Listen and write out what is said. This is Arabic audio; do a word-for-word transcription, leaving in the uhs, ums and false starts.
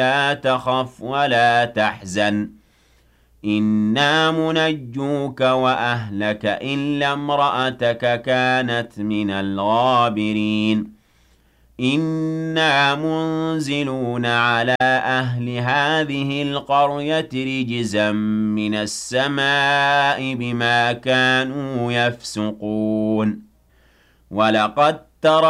لا تخف ولا تحزن إنا منجوك وأهلك إلا امرأتك كانت من الغابرين إنا منزلون على أهل هذه القرية رجزا من السماء بما كانوا يفسقون ولقد ترى